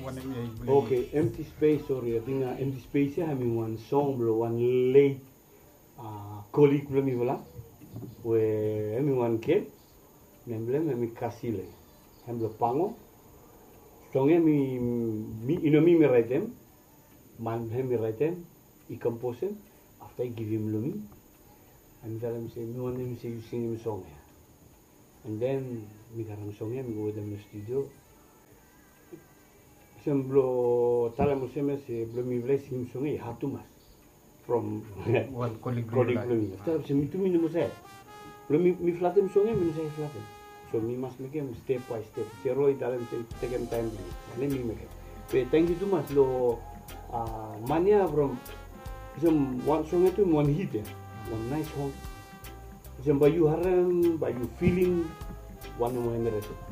one MA. Okay, Empty Space, sorry, I think Empty Space I mean one song below one late colleague below me wala, where one kid, memblem me kasile, below pango, songnya me write them, man me write them, I compose them, after I give him lumi, and tell him say me want him say you sing him song here, and then me karang song here, me go with them in the studio. Semblo tala mo seme se blo mi vle sim songi hatumas from One colleague. blo mi. Tala se mi tu mi no se. Blo mi flatem songi mi no se flatem. So mi mas make step by step. Se roi tala se take time bli. Le mi make. Pe thank you too much lo mania from some one song itu one hit ya. One nice song. Some by you haram, by you feeling one more emerald.